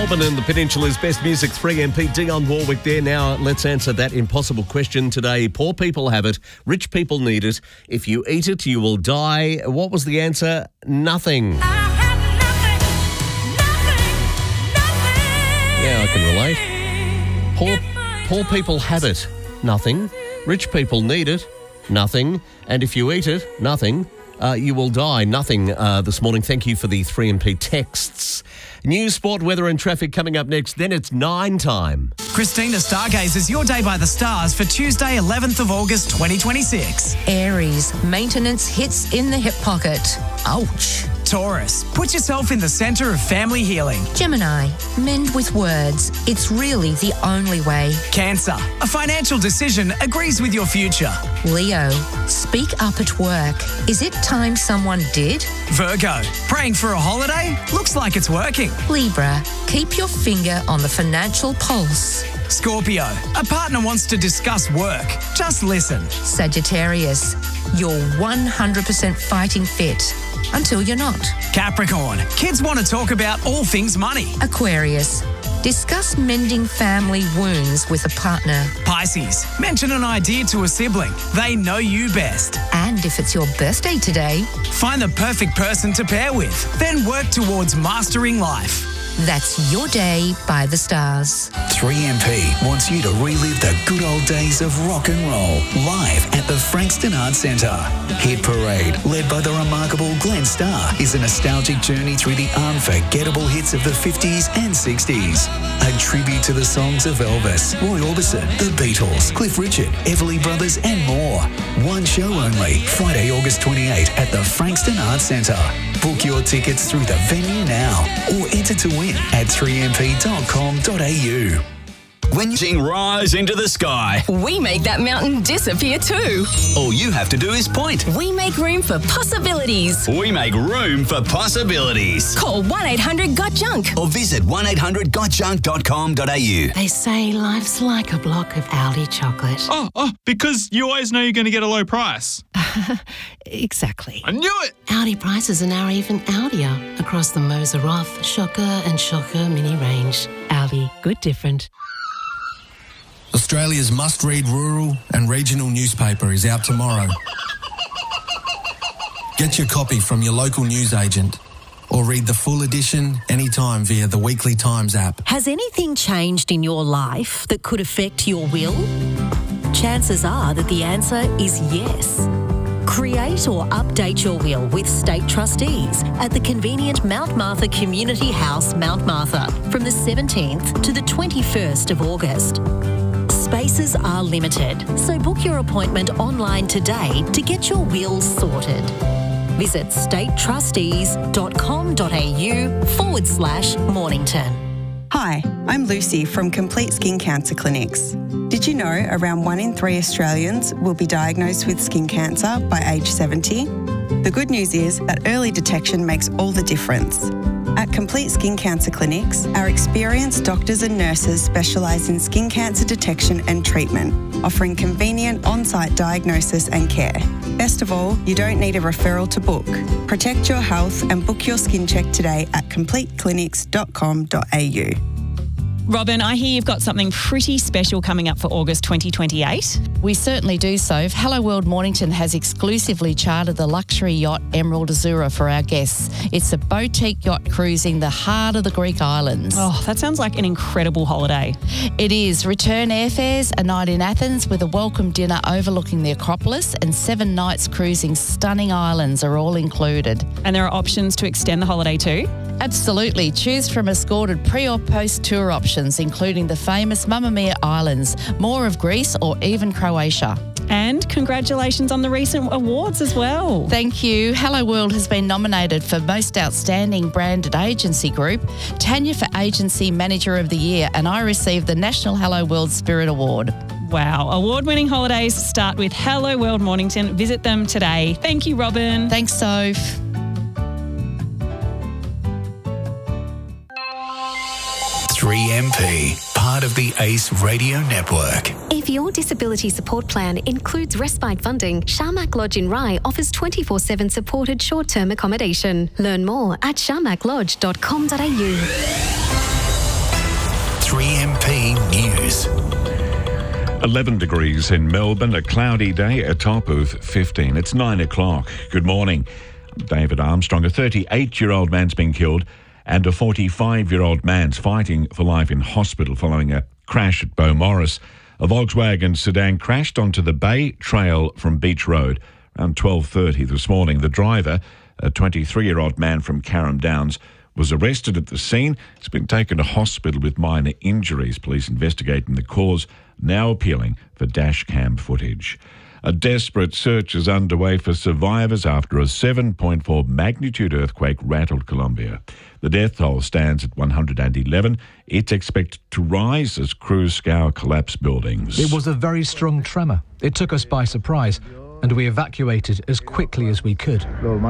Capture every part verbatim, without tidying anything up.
Melbourne and the Peninsula's best music, three M P, Dionne Warwick there. Now, let's answer that impossible question today. Poor people have it, rich people need it. If you eat it, you will die. What was the answer? Nothing. I have nothing, nothing, nothing. Yeah, I can relate. Poor, poor people have it, nothing. Rich people need it, nothing. And if you eat it, nothing. Uh, you will die. Nothing uh, this morning. Thank you for the three M P texts. News, sport, weather and traffic coming up next. Then it's nine time. Christina Stargazers, your day by the stars for Tuesday, eleventh of August, twenty twenty-six. Aries, maintenance hits in the hip pocket. Ouch. Taurus, put yourself in the centre of family healing. Gemini, mend with words. It's really the only way. Cancer, a financial decision agrees with your future. Leo, speak up at work. Is it time someone did? Virgo, praying for a holiday? Looks like it's working. Libra, keep your finger on the financial pulse. Scorpio, a partner wants to discuss work. Just listen. Sagittarius, you're one hundred percent fighting fit until you're not. Capricorn, kids want to talk about all things money. Aquarius, discuss mending family wounds with a partner. Pisces, mention an idea to a sibling. They know you best. And if it's your birthday today, find the perfect person to pair with. Then work towards mastering life. That's your day by the stars. three M P wants you to relive the good old days of rock and roll live at the Frankston Arts Centre. Hit Parade, led by the remarkable Glenn Starr, is a nostalgic journey through the unforgettable hits of the fifties and sixties. A tribute to the songs of Elvis, Roy Orbison, The Beatles, Cliff Richard, Everly Brothers and more. One show only, Friday, August twenty-eighth at the Frankston Arts Centre. Book your tickets through the venue now or enter to win at three m p dot com dot a u. When you rise into the sky, we make that mountain disappear too. all you have to do is point. We make room for possibilities. We make room for possibilities. Call one eight hundred got junk Or visit one eight hundred got junk dot com dot a u. They say life's like a block of Aldi chocolate. Oh, oh, because you always know you're going to get a low price. Exactly. I knew it! Aldi prices are now even Aldier across the Moser Roth, Shocker and Shocker mini range. Aldi, good different. Australia's must-read rural and regional newspaper is out tomorrow. Get your copy from your local newsagent or read the full edition anytime via the Weekly Times app. Has anything changed in your life that could affect your will? Chances are that the answer is yes. Create or update your will with State Trustees at the convenient Mount Martha Community House, Mount Martha, from the seventeenth to the twenty-first of August. Spaces are limited, so book your appointment online today to get your will sorted. Visit statetrustees.com.au forward slash Mornington. Hi, I'm Lucy from Complete Skin Cancer Clinics. Did you know around one in three Australians will be diagnosed with skin cancer by age seventy? The good news is that early detection makes all the difference. At Complete Skin Cancer Clinics, our experienced doctors and nurses specialise in skin cancer detection and treatment, offering convenient on-site diagnosis and care. Best of all, you don't need a referral to book. Protect your health and book your skin check today at complete clinics dot com dot a u. Robin, I hear you've got something pretty special coming up for August twenty twenty-eight. We certainly do so. Hello World Mornington has exclusively chartered the luxury yacht Emerald Azura for our guests. It's a boutique yacht cruising the heart of the Greek islands. Oh, that sounds like an incredible holiday. It is. Return airfares, a night in Athens with a welcome dinner overlooking the Acropolis, and seven nights cruising stunning islands are all included. And there are options to extend the holiday too? Absolutely. Choose from escorted pre or post tour options, including the famous Mamma Mia Islands, more of Greece or even Croatia. And congratulations on the recent awards as well. Thank you. Hello World has been nominated for Most Outstanding Branded Agency Group, Tanya for Agency Manager of the Year, and I received the National Hello World Spirit Award. Wow. Award-winning holidays start with Hello World Mornington. Visit them today. Thank you, Robin. Thanks, Soph. three M P, part of the ACE Radio Network. If your disability support plan includes respite funding, Sharmak Lodge in Rye offers twenty-four seven supported short-term accommodation. Learn more at sharmak lodge dot com dot a u. three M P News. eleven degrees in Melbourne, a cloudy day, a top of fifteen. It's nine o'clock. Good morning. David Armstrong, a thirty-eight-year-old man's been killed and a forty-five-year-old man's fighting for life in hospital following a crash at Beaumaris. A Volkswagen sedan crashed onto the Bay Trail from Beach Road around twelve thirty this morning. The driver, a twenty-three-year-old man from Carrum Downs, was arrested at the scene. He's been taken to hospital with minor injuries. Police investigating the cause, now appealing for dash cam footage. A desperate search is underway for survivors after a seven point four magnitude earthquake rattled Colombia. The death toll stands at one hundred eleven. It's expected to rise as crews scour collapsed buildings. It was a very strong tremor. It took us by surprise, and we evacuated as quickly as we could.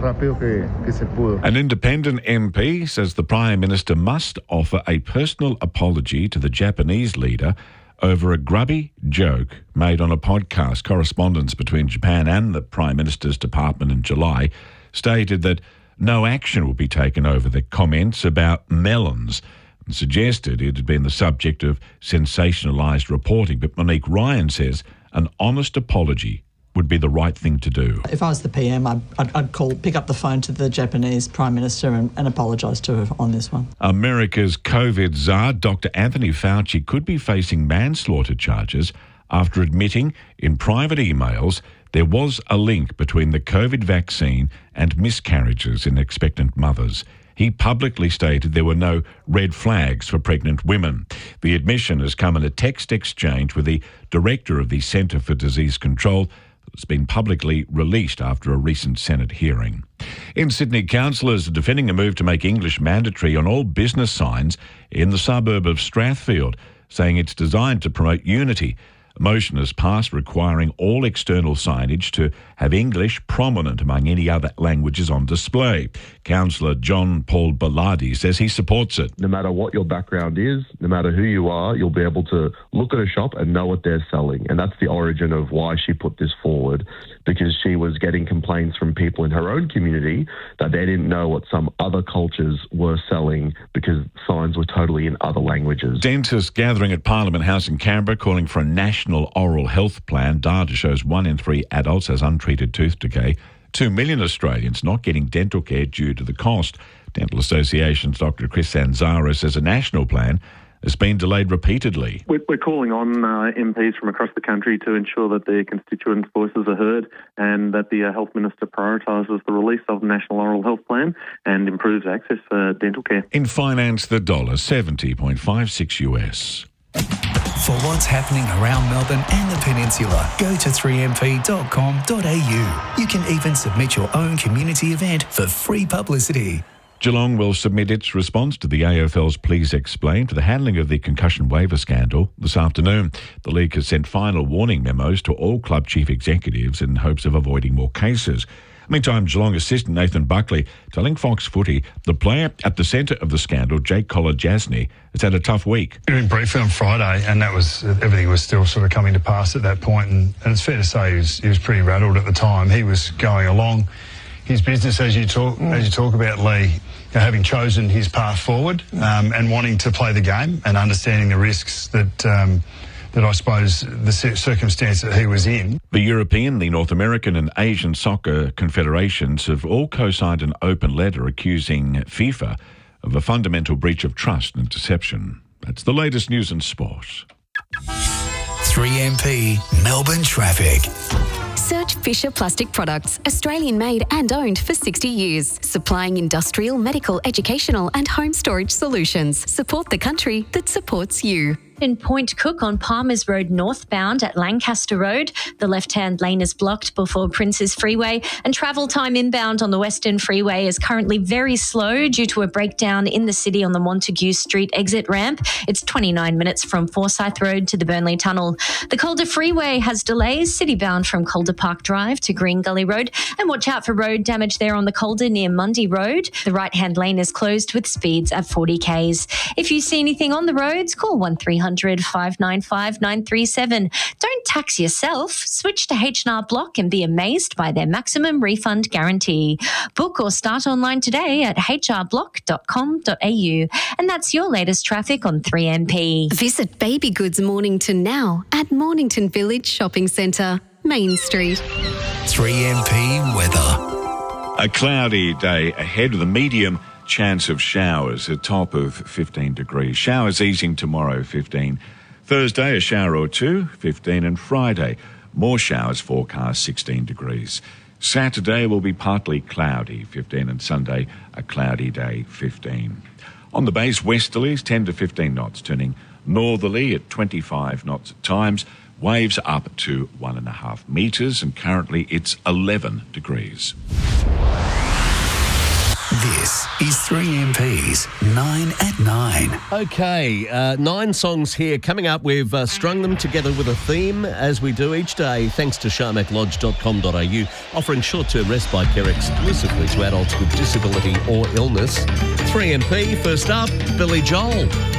An independent M P says the Prime Minister must offer a personal apology to the Japanese leader over a grubby joke made on a podcast. Correspondence between Japan and the Prime Minister's department in July stated that no action would be taken over the comments about melons and suggested it had been the subject of sensationalised reporting. But Monique Ryan says an honest apology would be the right thing to do. If I was the P M, I'd, I'd, I'd call, pick up the phone to the Japanese Prime Minister and, and apologise to her on this one. America's COVID czar, Doctor Anthony Fauci, could be facing manslaughter charges after admitting in private emails there was a link between the COVID vaccine and miscarriages in expectant mothers. He publicly stated there were no red flags for pregnant women. The admission has come in a text exchange with the director of the Centre for Disease Control. It's been publicly released after a recent Senate hearing. In Sydney, councillors are defending a move to make English mandatory on all business signs in the suburb of Strathfield, saying it's designed to promote unity. A motion has passed requiring all external signage to have English prominent among any other languages on display. Councillor John Paul Bellardi says he supports it. No matter what your background is, no matter who you are, you'll be able to look at a shop and know what they're selling. And that's the origin of why she put this forward, because she was getting complaints from people in her own community that they didn't know what some other cultures were selling because signs were totally in other languages. Dentists gathering at Parliament House in Canberra calling for a national oral health plan. Data shows one in three adults has untreated tooth decay. Two million Australians not getting dental care due to the cost. Dental Association's Doctor Chris Sanzara says a national plan has been delayed repeatedly. We're, we're calling on uh, M Ps from across the country to ensure that their constituents' voices are heard and that the uh, Health Minister prioritises the release of the National Oral Health Plan and improves access for dental care. In finance, the dollar seventy point five six U S. For what's happening around Melbourne and the Peninsula, go to three m p dot com dot a u. You can even submit your own community event for free publicity. Geelong will submit its response to the A F L's Please Explain to the handling of the concussion waiver scandal this afternoon. The league has sent final warning memos to all club chief executives in hopes of avoiding more cases. Meantime, Geelong assistant Nathan Buckley telling Fox Footy the player at the centre of the scandal, Jake Kolodjasny, has had a tough week. We been briefed on Friday, and that was everything was still sort of coming to pass at that point, and, and it's fair to say he was, he was pretty rattled at the time. He was going along his business, as you talk mm. as you talk about, Lee, you know, having chosen his path forward um, and wanting to play the game and understanding the risks that. Um, that I suppose the circumstance that he was in. The European, the North American and Asian soccer confederations have all co-signed an open letter accusing FIFA of a fundamental breach of trust and deception. That's the latest news in sport. three M P Melbourne traffic. Search Fisher Plastic Products, Australian made and owned for sixty years, supplying industrial, medical, educational and home storage solutions. Support the country that supports you. In Point Cook on Palmers Road northbound at Lancaster Road, the left-hand lane is blocked before Princes Freeway, and travel time inbound on the Western Freeway is currently very slow due to a breakdown in the city on the Montague Street exit ramp. It's twenty-nine minutes from Forsyth Road to the Burnley Tunnel. The Calder Freeway has delays city-bound from Calder Park Drive to Green Gully Road, and watch out for road damage there on the Calder near Mundy Road. The right-hand lane is closed with speeds at forty kays. If you see anything on the roads, call one three hundred five nine five nine three seven. Don't tax yourself? Switch to H and R Block and be amazed by their maximum refund guarantee. Book or start online today at h r block dot com dot a u. And that's your latest traffic on three M P. Visit Baby Goods Mornington now at Mornington Village Shopping Centre, Main Street. three M P weather. A cloudy day ahead with a medium chance of showers, a top of fifteen degrees. Showers easing tomorrow, fifteen. Thursday, a shower or two, fifteen. And Friday, more showers forecast, sixteen degrees. Saturday will be partly cloudy, fifteen. And Sunday, a cloudy day, fifteen. On the base, westerlies, ten to fifteen knots, turning northerly at twenty-five knots at times. Waves up to one and a half metres, and currently it's eleven degrees. This is three M P's nine at nine. Okay, uh, nine songs here coming up. We've uh, strung them together with a theme, as we do each day, thanks to sharmac lodge dot com dot a u, offering short-term respite care exclusively to adults with disability or illness. three M P, first up, Billy Joel.